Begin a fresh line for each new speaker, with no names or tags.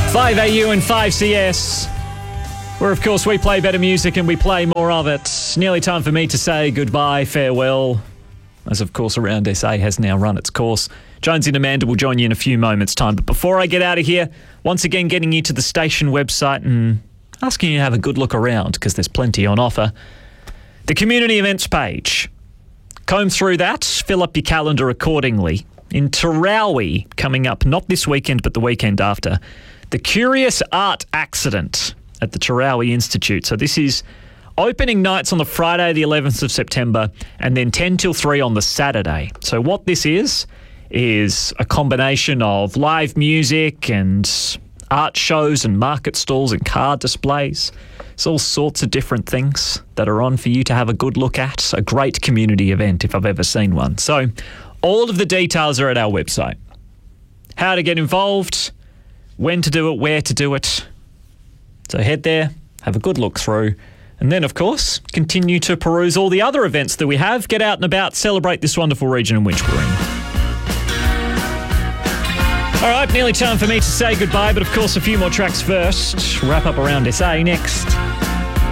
5AU and 5CS, where of course we play better music and we play more of it. Nearly time for me to say goodbye, farewell, as of course Around SA has now run its course. Jonesy and Amanda will join you in a few moments' time. But before I get out of here, once again getting you to the station website and asking you to have a good look around because there's plenty on offer. The community events page. Comb through that, fill up your calendar accordingly. In Tarawi, coming up not this weekend but the weekend after, the Curious Art Accident at the Tarawi Institute. So this is opening nights on the Friday the 11th of September and then 10 till 3 on the Saturday. So what this is a combination of live music and art shows and market stalls and car displays. It's all sorts of different things that are on for you to have a good look at. A great community event if I've ever seen one. So all of the details are at our website. How to get involved, when to do it, where to do it. So head there, have a good look through, and then, of course, continue to peruse all the other events that we have. Get out and about, celebrate this wonderful region in which we're in. All right, nearly time for me to say goodbye, but of course a few more tracks first. Wrap up Around SA next.